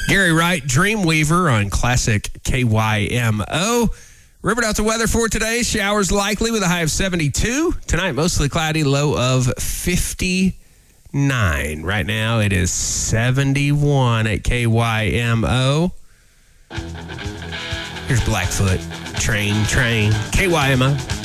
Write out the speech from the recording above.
Gary Wright, Dreamweaver on Classic KYMO. Riverdale's weather for today. Showers likely with a high of 72. Tonight, mostly cloudy, low of 59. Right now, it is 71 at KYMO. Here's Blackfoot. Train, KYMO.